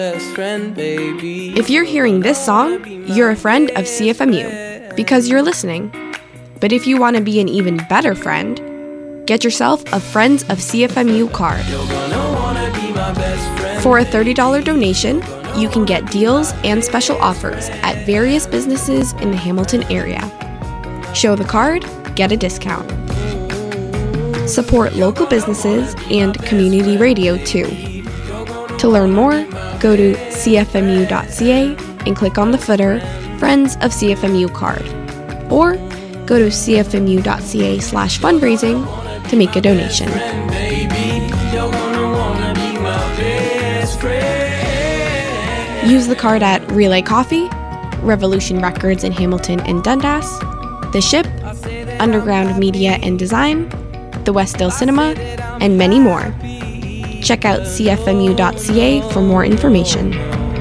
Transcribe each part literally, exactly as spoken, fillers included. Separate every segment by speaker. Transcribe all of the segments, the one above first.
Speaker 1: If you're hearing this song, you're a friend of C F M U because you're listening. But if you want to be an even better friend, get yourself a Friends of C F M U card. For a thirty dollars donation, you can get deals and special offers at various businesses in the Hamilton area. Show the card, get a discount. Support local businesses and community radio too. To learn more, go to c f m u dot c a and click on the footer Friends of C F M U card. Or go to c f m u dot c a slash fundraising to make a donation. Use the card at Relay Coffee, Revolution Records in Hamilton and Dundas, The Ship, Underground Media and Design, the Westdale Cinema, and many more. Check out c f m u dot c a for more information.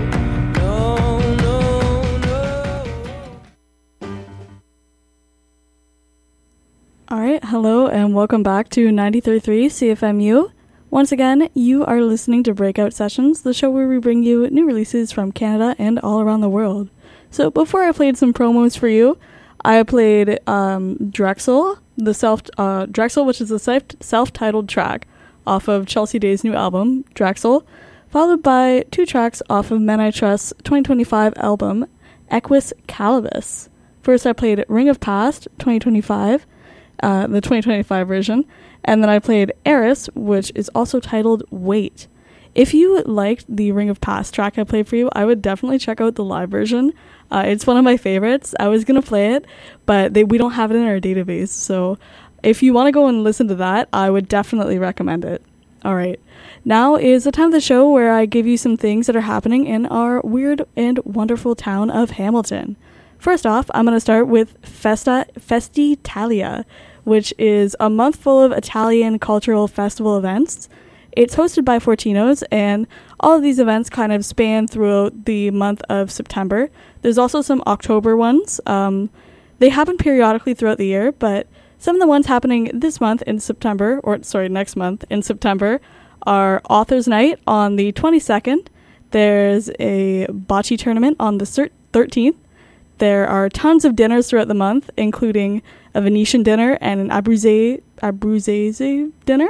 Speaker 2: Alright, hello and welcome back to ninety-three point three C F M U. Once again, you are listening to Breakout Sessions, the show where we bring you new releases from Canada and all around the world. So before I played some promos for you, I played um, Drexel, the self uh, Drexel, which is a self self-titled track off of Chelsea Day's new album, Drexel, followed by two tracks off of Men I Trust's twenty twenty-five album, Equus Calibus. First, I played Ring of Past, twenty twenty-five, uh, the twenty twenty-five version, and then I played Eris, which is also titled Wait. If you liked the Ring of Past track I played for you, I would definitely check out the live version. Uh, it's one of my favorites. I was going to play it, but they, we don't have it in our database, so if you want to go and listen to that, I would definitely recommend it. All right. Now is the time of the show where I give you some things that are happening in our weird and wonderful town of Hamilton. First off, I'm going to start with Festa Festitalia, which is a month full of Italian cultural festival events. It's hosted by Fortinos, and all of these events kind of span throughout the month of September. There's also some October ones. Um, they happen periodically throughout the year, but some of the ones happening this month in September, or sorry, next month in September, are Authors Night on the twenty-second. There's a bocce tournament on the thirteenth. There are tons of dinners throughout the month, including a Venetian dinner and an Abruzese, Abruzese dinner.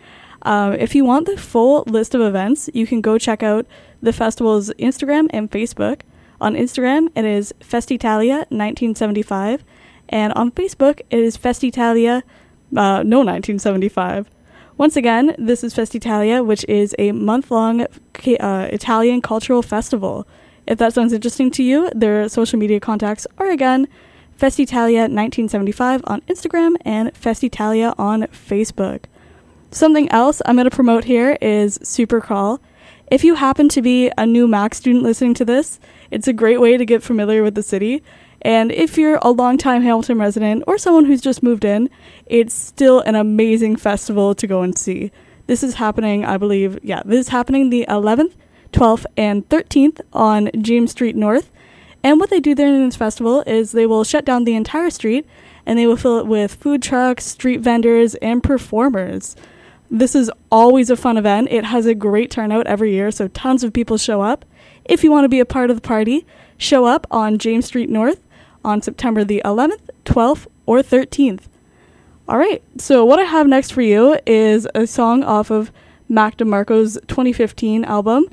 Speaker 2: Um, if you want the full list of events, you can go check out the festival's Instagram and Facebook. On Instagram, it is Festitalia nineteen seventy-five. And on Facebook, it is Festitalia, uh, no, nineteen seventy-five. Once again, this is Festitalia, which is a month-long uh, Italian cultural festival. If that sounds interesting to you, their social media contacts are, again, Festitalia nineteen seventy-five on Instagram and Festitalia on Facebook. Something else I'm going to promote here is Supercrawl. If you happen to be a new Mac student listening to this, it's a great way to get familiar with the city. And if you're a longtime Hamilton resident or someone who's just moved in, it's still an amazing festival to go and see. This is happening, I believe, yeah, this is happening the eleventh, twelfth, and thirteenth on James Street North. And what they do there in this festival is they will shut down the entire street and they will fill it with food trucks, street vendors, and performers. This is always a fun event. It has a great turnout every year, so tons of people show up. If you want to be a part of the party, show up on James Street North on September the eleventh, twelfth, or thirteenth. All right, so what I have next for you is a song off of Mac DeMarco's twenty fifteen album,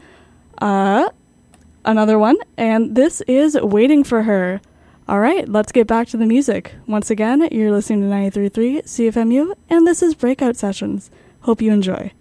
Speaker 2: uh, another one, and this is Waiting for Her. All right, let's get back to the music. Once again, you're listening to ninety-three point three C F M U, and this is Breakout Sessions. Hope you enjoy.